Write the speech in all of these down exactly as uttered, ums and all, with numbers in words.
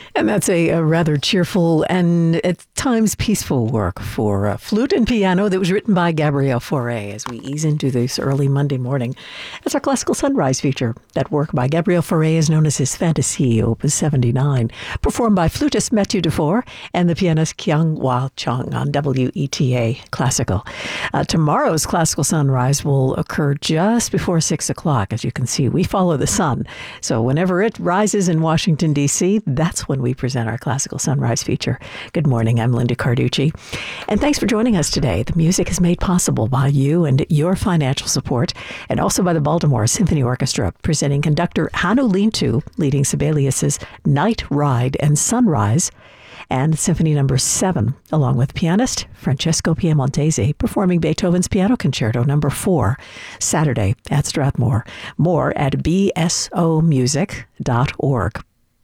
And that's a, a rather cheerful and at times peaceful work for uh, flute and piano that was written by Gabriel Fauré as we ease into this early Monday morning. That's our Classical Sunrise feature. That work by Gabriel Fauré is known as his Fantasy, Opus seventy-nine, performed by flutist Mathieu Dufour and the pianist Kyung-Hwa Chung on W E T A Classical. Uh, tomorrow's Classical Sunrise will occur just before six o'clock. As you can see, we follow the sun. So whenever it rises in Washington, D C, that's when we present our Classical Sunrise feature. Good morning, I'm Linda Carducci. And thanks for joining us today. The music is made possible by you and your financial support, and also by the Baltimore Symphony Orchestra, presenting conductor Hannu Lintu, leading Sibelius's Night Ride and Sunrise, and Symphony Number Seven, along with pianist Francesco Piemontesi, performing Beethoven's Piano Concerto Number Four, Saturday at Strathmore. More at b s o music dot org.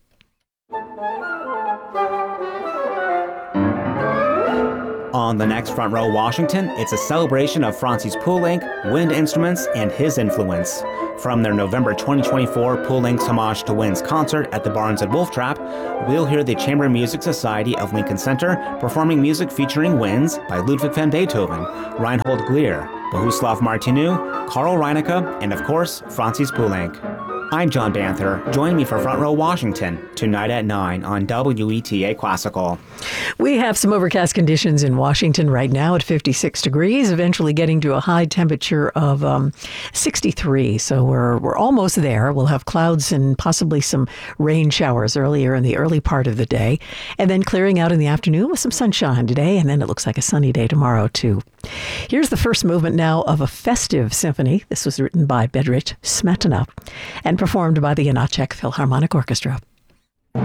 On the next Front Row Washington, it's a celebration of Francis Poulenc, wind instruments, and his influence. From their November twenty twenty-four Poulenc's Homage to Winds concert at the Barns at Wolf Trap, we'll hear the Chamber Music Society of Lincoln Center performing music featuring winds by Ludwig van Beethoven, Reinhold Glier, Bohuslav Martinu, Karl Reinecke, and of course, Francis Poulenc. I'm John Banther. Join me for Front Row Washington tonight at nine on W E T A Classical. We have some overcast conditions in Washington right now at fifty-six degrees, eventually getting to a high temperature of um, sixty-three. So we're we're almost there. We'll have clouds and possibly some rain showers earlier in the early part of the day, and then clearing out in the afternoon with some sunshine today, and then it looks like a sunny day tomorrow too. Here's the first movement now of a festive symphony. This was written by Bedřich Smetana and performed by the Janáček Philharmonic Orchestra.